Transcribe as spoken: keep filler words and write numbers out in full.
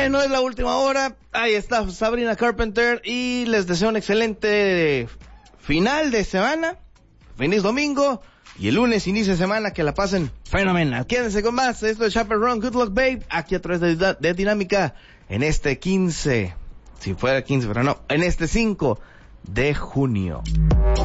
Bueno, es la última hora. Ahí está Sabrina Carpenter y les deseo un excelente final de semana. Feliz domingo. Y el lunes, inicio de semana, que la pasen fenomenal. Quédense con más. Esto es Chaperón, Good Luck Babe. Aquí a través de, de Dinámica. En este quince. Si fuera quince, pero no. En este cinco de junio.